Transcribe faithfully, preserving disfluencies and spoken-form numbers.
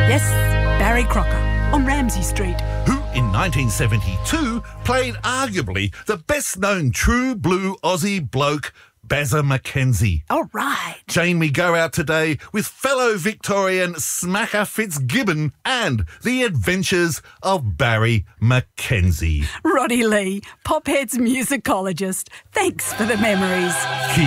Yes, Barry Crocker on Ramsay Street. Who in nineteen seventy-two played arguably the best-known true blue Aussie bloke, Bazza McKenzie. All right. Jane, we go out today with fellow Victorian Smacker Fitzgibbon and the adventures of Barry McKenzie. Roddy Lee, Pophead's musicologist. Thanks for the memories. Keep